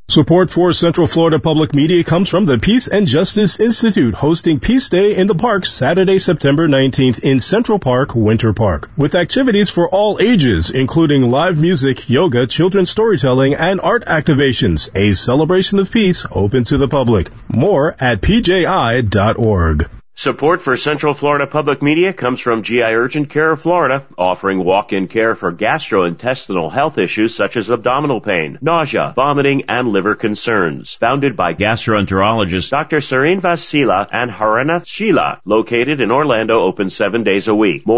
Support for Central Florida Public Media comes from the Peace and Justice Institute, hosting Peace Day in the Park Saturday, September 19th in Central Park, Winter Park, with activities for all ages, including live music, yoga, children's storytelling, and art activations. A celebration of peace open to the public. More at pji.org. Support for Central Florida Public Media comes from GI Urgent Care of Florida, offering walk-in care for gastrointestinal health issues such as abdominal pain, nausea, vomiting, and liver concerns. Founded by gastroenterologists Dr. Srinivas Sila and Haranath Sheila, located in Orlando, open 7 days a week. More